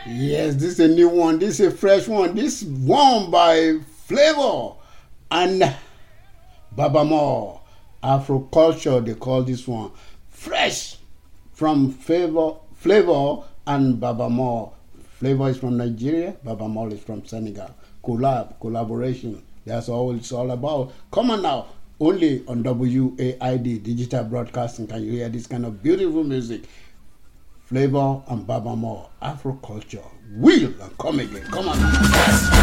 Yes, this is a new one. This is a fresh one. This one by Flavor and Babamore. Afro culture, they call this one. Fresh from Flavor and Babamore. Flavor is from Nigeria, Babamore is from Senegal. Collaboration. That's all it's all about. Come on now. Only on WAID, Digital Broadcasting, can you hear this kind of beautiful music. Flavor and Babamore, Afro culture. Will and come again. Come on now.